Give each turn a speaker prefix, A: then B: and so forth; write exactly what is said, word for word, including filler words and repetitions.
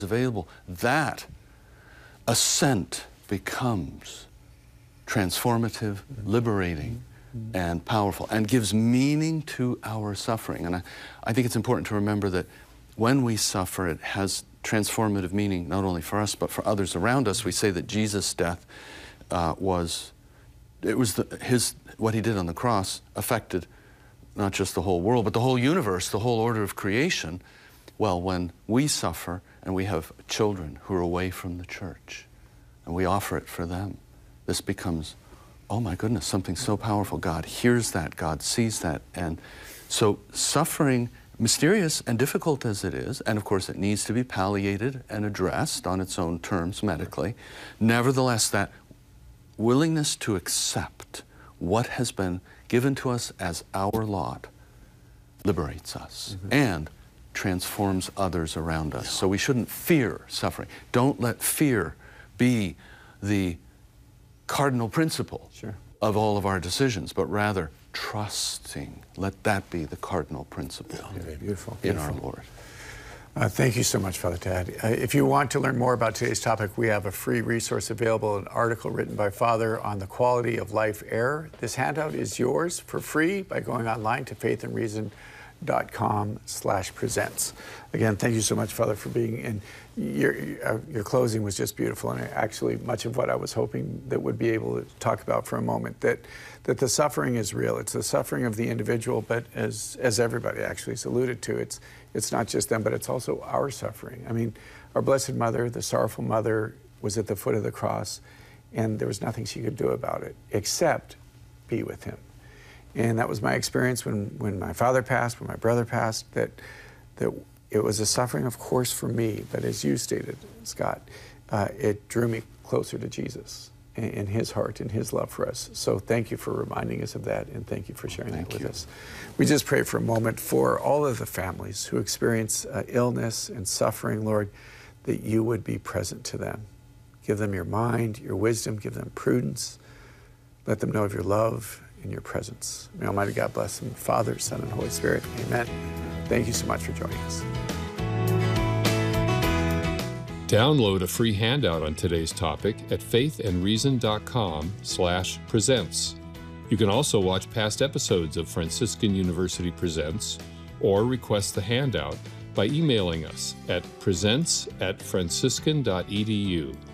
A: available, that ascent becomes transformative, liberating, and powerful, and gives meaning to our suffering. And I, I think it's important to remember that when we suffer, it has transformative meaning not only for us, but for others around us. We say that Jesus' death uh, was, it was the, his, what he did on the cross affected not just the whole world, but the whole universe, the whole order of creation. Well, when we suffer and we have children who are away from the church, and we offer it for them, this becomes, oh my goodness, something so powerful. God hears that, God sees that. And so suffering, mysterious and difficult as it is, and of course it needs to be palliated and addressed on its own terms medically, nevertheless that willingness to accept what has been given to us as our lot liberates us mm-hmm. and transforms others around us. So we shouldn't fear suffering. Don't let fear be the cardinal principle
B: sure.
A: of all of our decisions, but rather trusting. Let that be the cardinal principle
B: yeah,
A: here
B: beautiful,
A: in
B: beautiful.
A: our Lord.
B: Uh, thank you so much, Father Tad. Uh, if you want to learn more about today's topic, we have a free resource available, an article written by Father on the quality of life error. This handout is yours for free by going online to faith and reason dot com slash presents. Again, thank you so much, Father, for being in. Your, uh, your closing was just beautiful, and actually much of what I was hoping that would be able to talk about for a moment, that that the suffering is real. It's the suffering of the individual, but as as everybody actually has alluded to, it's it's not just them, but it's also our suffering. I mean, our Blessed Mother, the sorrowful mother, was at the foot of the cross, and there was nothing she could do about it except be with him. And that was my experience when, when my father passed, when my brother passed, that, that it was a suffering, of course, for me, but as you stated, Scott, uh, it drew me closer to Jesus and, and his heart and his love for us. So thank you for reminding us of that, and thank you for sharing
A: thank
B: that with
A: you.
B: us. We just pray for a moment for all of the families who experience uh, illness and suffering, Lord, that you would be present to them. Give them your mind, your wisdom, give them prudence. Let them know of your love in your presence. May Almighty God bless them, Father, Son, and Holy Spirit. Amen. Thank you so much for joining us.
C: Download a free handout on today's topic at faith and reason dot com slash presents. You can also watch past episodes of Franciscan University Presents or request the handout by emailing us at presents at franciscan dot e d u.